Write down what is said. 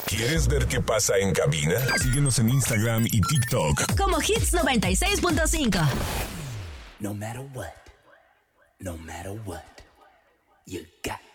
¿Quieres ver qué pasa en cabina? Síguenos en Instagram y TikTok como Hits 96.5. No matter what, you got